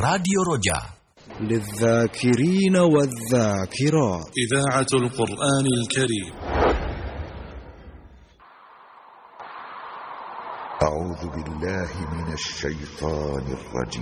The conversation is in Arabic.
راديو رجاء للذاكرين والذاكرات إذاعة القرآن الكريم. أعوذ بالله من الشيطان الرجيم.